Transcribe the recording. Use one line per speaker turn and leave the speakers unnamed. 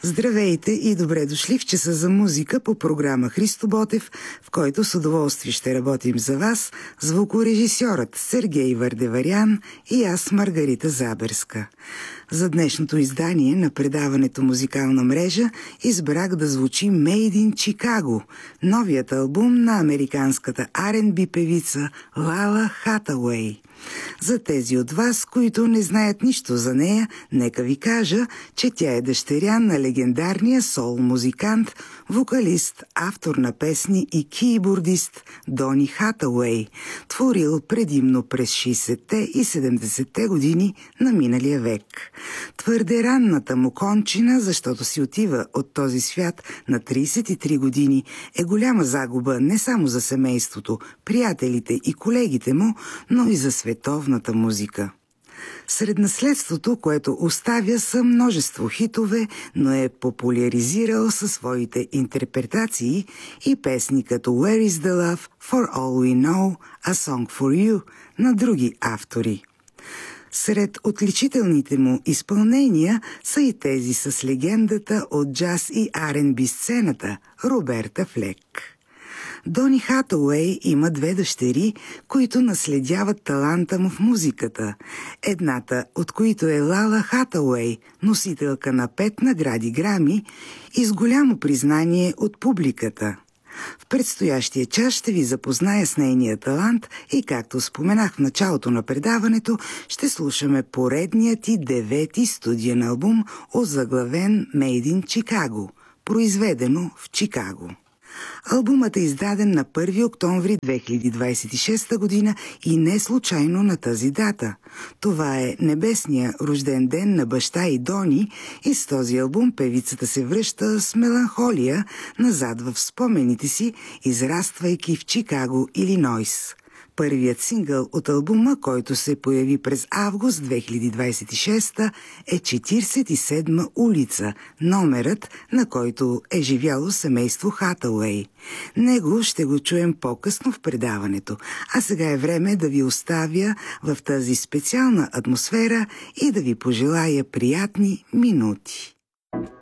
Здравейте и добре дошли в часа за музика по програма Христо Ботев, в който с удоволствие ще работим за вас звукорежисьорът Сергей Вардеварян и аз, Маргарита Заберска. За днешното издание на предаването Музикална мрежа избрах да звучи Made in Chicago, новият албум на американската R&B певица Лала Хатауей. За тези от вас, които не знаят нищо за нея, нека ви кажа, че тя е дъщеря на легендарния сол-музикант, вокалист, автор на песни и кийбордист Дони Хатауей, творил предимно през 60-те и 70-те години на миналия век. Твърде ранната му кончина, защото си отива от този свят на 33 години, е голяма загуба не само за семейството, приятелите и колегите му, но и за световната музика. Сред наследството, което оставя, са множество хитове, но е популяризирал със своите интерпретации и песни като Where is the Love, For All We Know, A Song for You на други автори. Сред отличителните му изпълнения са и тези с легендата от джаз и R&B сцената Роберта Флек. Дони Хатауей има две дъщери, които наследяват таланта му в музиката. Едната, от които е Лала Хатауей, носителка на 5 награди Грами и с голямо признание от публиката. В предстоящия час ще ви запозная с нейния талант и, както споменах в началото на предаването, ще слушаме поредният и 9-ти студиен албум, озаглавен Made in Chicago, произведено в Чикаго. Албумът е издаден на 1 октомври 2026 година и не случайно на тази дата. Това е небесния рожден ден на баща и Дони и с този албум певицата се връща с меланхолия назад в спомените си, израствайки в Чикаго, Илинойс. Първият сингъл от албума, който се появи през август 2026, е 47-ма улица, номерът, на който е живяло семейство Хатауей. Него ще го чуем по-късно в предаването, а сега е време да ви оставя в тази специална атмосфера и да ви пожелая приятни минути.